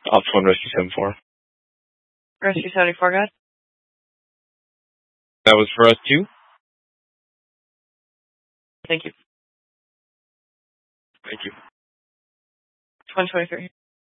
Ops 1 Rescue 7-4. Rescue 74, go ahead. That was for us too? Thank you. Thank you. 123.